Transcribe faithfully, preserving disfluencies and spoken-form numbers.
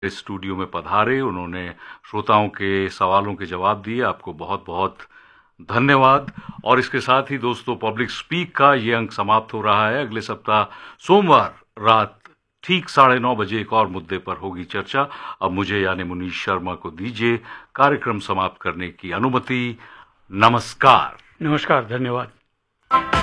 इस स्टूडियो में पधारे, उन्होंने श्रोताओं के सवालों के जवाब दिए। आपको बहुत बहुत धन्यवाद। और इसके साथ ही दोस्तों, पब्लिक स्पीक का ये अंक समाप्त हो रहा है। अगले सप्ताह सोमवार रात ठीक साढ़े नौ बजे एक और मुद्दे पर होगी चर्चा। अब मुझे यानी मुनीश शर्मा को दीजिए कार्यक्रम समाप्त करने की अनुमति। नमस्कार। नमस्कार, धन्यवाद।